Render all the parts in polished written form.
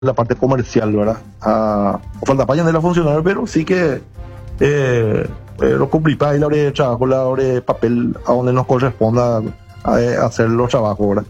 la parte comercial, ¿verdad? Falta para de la funcionaria, pero sí que lo cumplí para la hora de trabajo, la hora de papel, a donde nos corresponda hacer los trabajos, ¿verdad?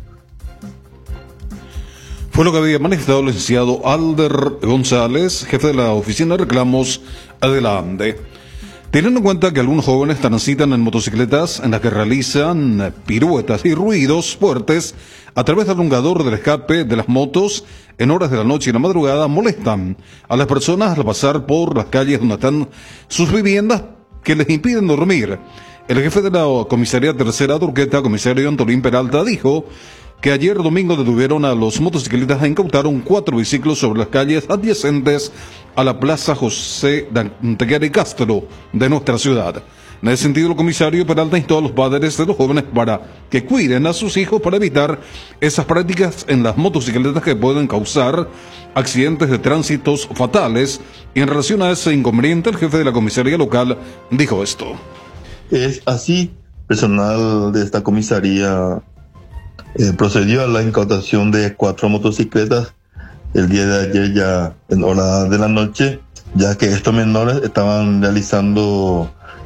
Fue lo que había manifestado el licenciado Alder González, jefe de la Oficina de Reclamos Adelante. Teniendo en cuenta que algunos jóvenes transitan en motocicletas en las que realizan piruetas y ruidos fuertes a través del alumbrado del escape de las motos en horas de la noche y la madrugada, molestan a las personas al pasar por las calles donde están sus viviendas, que les impiden dormir. El jefe de la comisaría tercera de Urqueta, comisario Antolín Peralta, dijo que ayer domingo detuvieron a los motociclistas e incautaron 4 biciclos sobre las calles adyacentes a la Plaza José de Antequera y Castro de nuestra ciudad. En ese sentido, el comisario Peralta instó a los padres de los jóvenes para que cuiden a sus hijos para evitar esas prácticas en las motocicletas que pueden causar accidentes de tránsitos fatales. Y en relación a ese inconveniente, el jefe de la comisaría local dijo esto. Es así, personal de esta comisaría procedió a la incautación de 4 motocicletas el día de ayer, ya en hora de la noche, ya que estos menores estaban realizando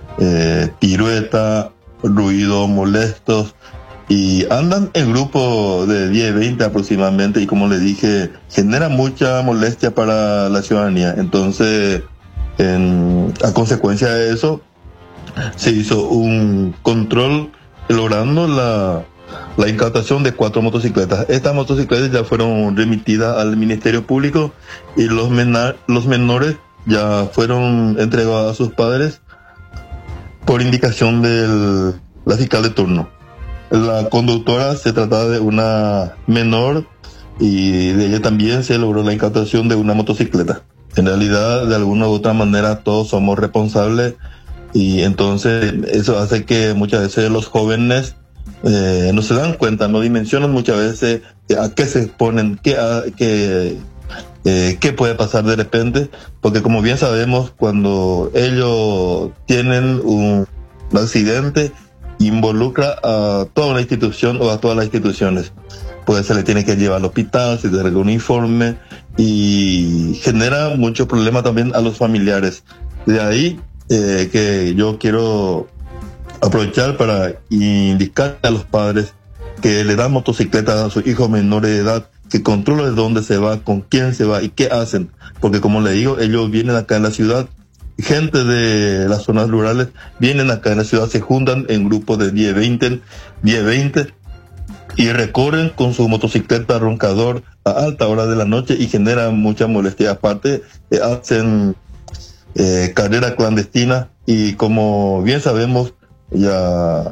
pirueta, ruidos molestos, y andan en grupo de 10, 20 aproximadamente, y como le dije, genera mucha molestia para la ciudadanía. Entonces, a consecuencia de eso, se hizo un control logrando la incautación de 4 motocicletas. Estas motocicletas ya fueron remitidas al Ministerio Público y los menores ya fueron entregados a sus padres por indicación de la fiscal de turno. La conductora se trataba de una menor y de ella también se logró la incautación de una motocicleta. En realidad, de alguna u otra manera, todos somos responsables, y entonces eso hace que muchas veces los jóvenes no se dan cuenta, no dimensionan muchas veces a qué se exponen, qué puede pasar de repente, porque como bien sabemos, cuando ellos tienen un accidente, involucra a toda una institución o a todas las instituciones. Pues se le tiene que llevar al hospital, se le regala un informe y genera mucho problema también a los familiares. De ahí que yo quiero aprovechar para indicar a los padres que le dan motocicletas a sus hijos menores de edad, que controlen de dónde se va, con quién se va y qué hacen, porque como le digo, ellos vienen acá en la ciudad, gente de las zonas rurales vienen acá en la ciudad, se juntan en grupos de 10, 20 y recorren con su motocicleta roncador a alta hora de la noche y generan mucha molestia. Aparte, hacen carrera clandestina, y como bien sabemos, ya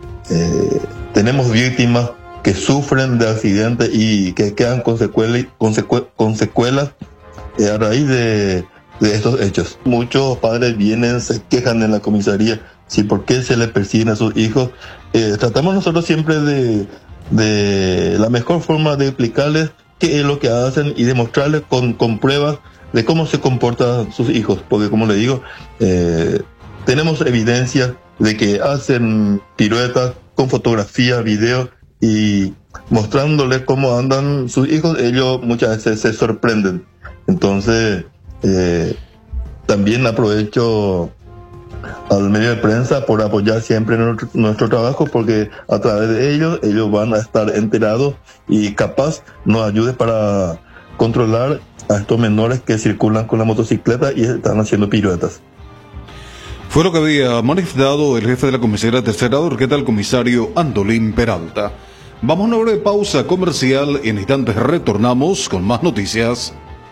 tenemos víctimas que sufren de accidentes y que quedan con secuelas a raíz de estos hechos. Muchos padres vienen, se quejan en la comisaría, si por qué se les persiguen a sus hijos. Tratamos nosotros siempre de la mejor forma de explicarles qué es lo que hacen y demostrarles con pruebas de cómo se comportan sus hijos, porque como le digo, tenemos evidencia de que hacen piruetas con fotografía, video, y mostrándoles cómo andan sus hijos, ellos muchas veces se sorprenden. Entonces, también aprovecho al medio de prensa por apoyar siempre nuestro trabajo, porque a través de ellos van a estar enterados y capaz nos ayude para controlar a estos menores que circulan con la motocicleta y están haciendo piruetas. Fue lo que había manifestado el jefe de la comisaría tercera de Urqueta, el comisario Antolín Peralta. Vamos a una breve pausa comercial y en instantes retornamos con más noticias.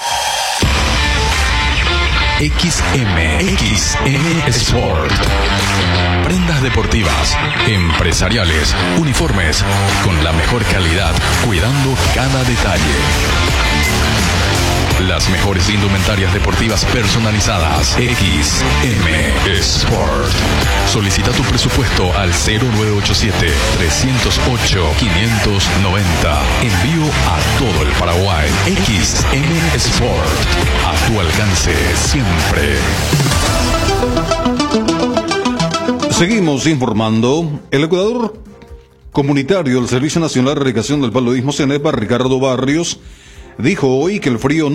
XM Sport. Prendas deportivas, empresariales, uniformes, con la mejor calidad, cuidando cada detalle. Las mejores indumentarias deportivas personalizadas. XM Sport. Solicita tu presupuesto al 0987-308-590. Envío a todo el Paraguay. XM Sport. A tu alcance siempre. Seguimos informando. El ecuador comunitario del Servicio Nacional de Erradicación del Paludismo, CENEPA, Ricardo Barrios, dijo hoy que el frío